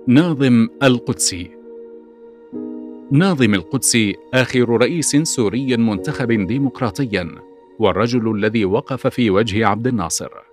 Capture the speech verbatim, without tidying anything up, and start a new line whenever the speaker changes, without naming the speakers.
ناظم القدسي. ناظم القدسي آخر رئيس سوري منتخب ديمقراطيا، والرجل الذي وقف في وجه عبد الناصر.